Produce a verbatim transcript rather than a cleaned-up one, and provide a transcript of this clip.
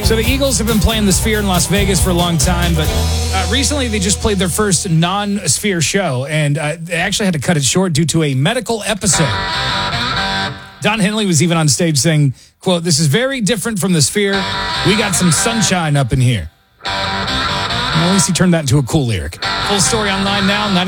So the Eagles have been playing the Sphere in Las Vegas for a long time, but uh, recently they just played their first non-Sphere show, and uh, they actually had to cut it short due to a medical episode. Don Henley was even on stage saying, quote, "This is very different from the Sphere. We got some sunshine up in here." Well, at least he turned that into a cool lyric. Full story online now.